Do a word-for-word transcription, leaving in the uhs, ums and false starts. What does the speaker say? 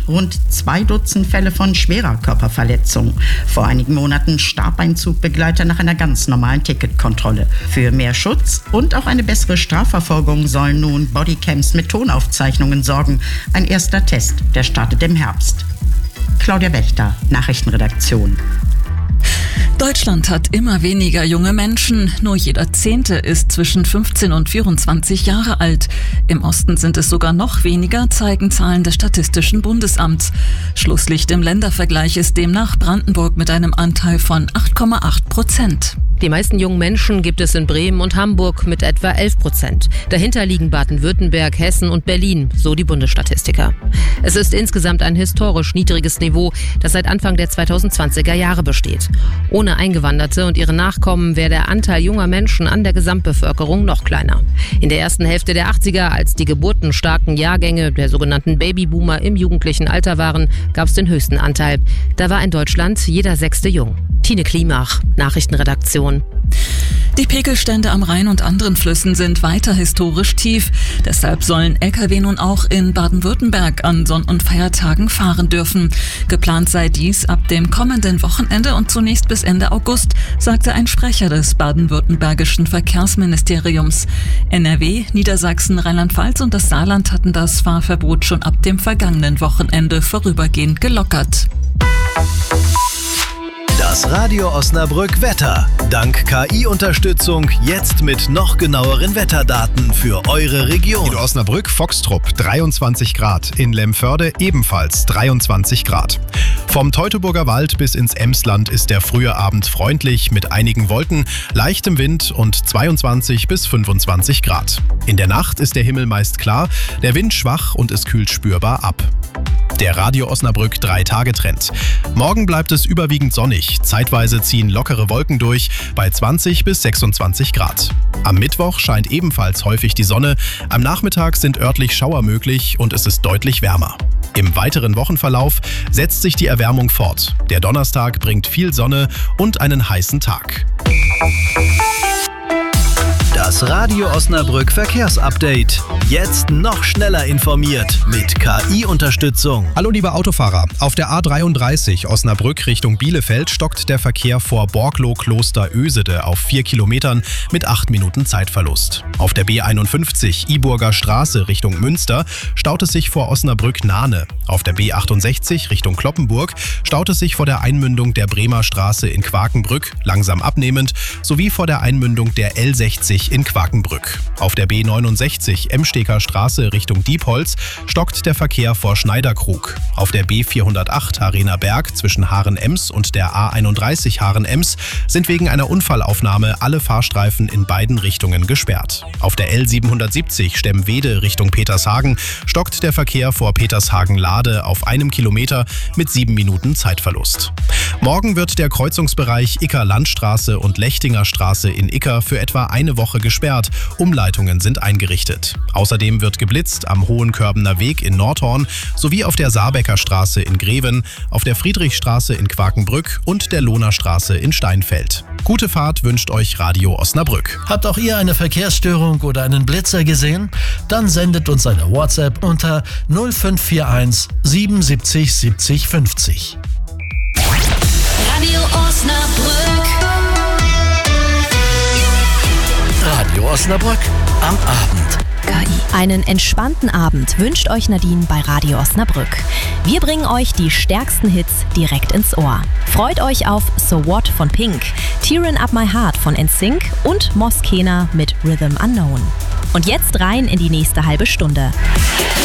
rund zwei Dutzend Fälle von schwerer Körperverletzung. Vor einigen Monaten starb ein Zugbegleiter nach einer ganz normalen Ticketkontrolle. Für mehr Schutz und auch eine bessere Strafverfolgung sollen nun Bodycams mit Tonaufzeichnungen sorgen. Ein erster Test, der startet im Herbst. Claudia Wächter, Nachrichtenredaktion. Deutschland hat immer weniger junge Menschen. Nur jeder Zehnte ist zwischen fünfzehn und vierundzwanzig Jahre alt. Im Osten sind es sogar noch weniger, zeigen Zahlen des Statistischen Bundesamts. Schlusslicht im Ländervergleich ist demnach Brandenburg mit einem Anteil von acht Komma acht Prozent. Die meisten jungen Menschen gibt es in Bremen und Hamburg mit etwa elf Prozent. Dahinter liegen Baden-Württemberg, Hessen und Berlin, so die Bundesstatistiker. Es ist insgesamt ein historisch niedriges Niveau, das seit Anfang der zweitausendzwanziger Jahre besteht. Ohne Eingewanderte und ihre Nachkommen wäre der Anteil junger Menschen an der Gesamtbevölkerung noch kleiner. In der ersten Hälfte der achtziger, als die geburtenstarken Jahrgänge der sogenannten Babyboomer im jugendlichen Alter waren, gab es den höchsten Anteil. Da war in Deutschland jeder Sechste jung. Tine Klimach, Nachrichtenredaktion. Die Pegelstände am Rhein und anderen Flüssen sind weiter historisch tief. Deshalb sollen L K W nun auch in Baden-Württemberg an Sonn- und Feiertagen fahren dürfen. Geplant sei dies ab dem kommenden Wochenende und zunächst bis Ende August, sagte ein Sprecher des baden-württembergischen Verkehrsministeriums. N R W, Niedersachsen, Rheinland-Pfalz und das Saarland hatten das Fahrverbot schon ab dem vergangenen Wochenende vorübergehend gelockert. Das Radio Osnabrück Wetter. Dank K I-Unterstützung jetzt mit noch genaueren Wetterdaten für eure Region. In Osnabrück, Foxtrupp dreiundzwanzig Grad, in Lemförde ebenfalls dreiundzwanzig Grad. Vom Teutoburger Wald bis ins Emsland ist der frühe Abend freundlich mit einigen Wolken, leichtem Wind und zweiundzwanzig bis fünfundzwanzig Grad. In der Nacht ist der Himmel meist klar, der Wind schwach und es kühlt spürbar ab. Der Radio Osnabrück drei Tage Trend. Morgen bleibt es überwiegend sonnig. Zeitweise ziehen lockere Wolken durch bei zwanzig bis sechsundzwanzig Grad. Am Mittwoch scheint ebenfalls häufig die Sonne. Am Nachmittag sind örtlich Schauer möglich und es ist deutlich wärmer. Im weiteren Wochenverlauf setzt sich die Erwärmung fort. Der Donnerstag bringt viel Sonne und einen heißen Tag. Das Radio Osnabrück Verkehrsupdate. Jetzt noch schneller informiert mit K I-Unterstützung. Hallo liebe Autofahrer, auf der A dreiunddreißig Osnabrück Richtung Bielefeld stockt der Verkehr vor Borglo-Kloster-Ösede auf vier Kilometern mit acht Minuten Zeitverlust. Auf der B einundfünfzig Iburger Straße Richtung Münster staut es sich vor Osnabrück-Nahne. Auf der B achtundsechzig Richtung Cloppenburg staut es sich vor der Einmündung der Bremer Straße in Quakenbrück langsam abnehmend sowie vor der Einmündung der L sechzig in Quakenbrück. Auf der B neunundsechzig Emsteker Straße Richtung Diepholz stockt der Verkehr vor Schneiderkrug. Auf der B vierhundertacht Harener Berg zwischen Haaren-Ems und der A einunddreißig Haaren-Ems sind wegen einer Unfallaufnahme alle Fahrstreifen in beiden Richtungen gesperrt. Auf der L siebenhundertsiebzig Stemwede Richtung Petershagen stockt der Verkehr vor Petershagen-Lade auf einem Kilometer mit sieben Minuten Zeitverlust. Morgen wird der Kreuzungsbereich Icker-Landstraße und Lechtinger Straße in Icker für etwa eine Woche gesperrt. Umleitungen sind eingerichtet. Außerdem wird geblitzt am Hohenkörbener Weg in Nordhorn sowie auf der Saarbecker Straße in Greven, auf der Friedrichstraße in Quakenbrück und der Lohner Straße in Steinfeld. Gute Fahrt wünscht euch Radio Osnabrück. Habt auch ihr eine Verkehrsstörung oder einen Blitzer gesehen? Dann sendet uns eine WhatsApp unter null fünf vier eins siebenundsiebzig siebzig fünfzig. Radio Osnabrück. Radio Osnabrück am Abend. K I. Einen entspannten Abend wünscht euch Nadine bei Radio Osnabrück. Wir bringen euch die stärksten Hits direkt ins Ohr. Freut euch auf So What von Pink, Tearin' Up My Heart von N Sync und Moskena mit Rhythm Unknown. Und jetzt rein in die nächste halbe Stunde.